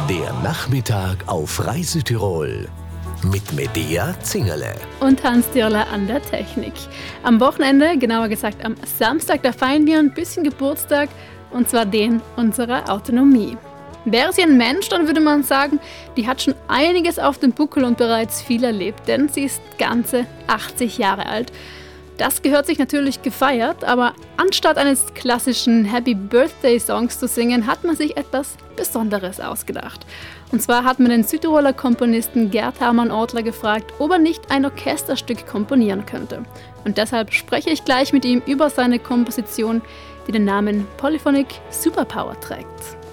Der Nachmittag auf Reise Tirol mit Medea Zingerle und Hans Dirler an der Technik. Am Wochenende, genauer gesagt am Samstag, da feiern wir ein bisschen Geburtstag, und zwar den unserer Autonomie. Wäre sie ein Mensch, dann würde man sagen, die hat schon einiges auf dem Buckel und bereits viel erlebt, denn sie ist ganze 80 Jahre alt. Das gehört sich natürlich gefeiert, aber anstatt eines klassischen Happy Birthday Songs zu singen, hat man sich etwas Besonderes ausgedacht. Und zwar hat man den Südtiroler Komponisten Gerd Hermann-Ortler gefragt, ob er nicht ein Orchesterstück komponieren könnte. Und deshalb spreche ich gleich mit ihm über seine Komposition, die den Namen Polyphonic Superpower trägt.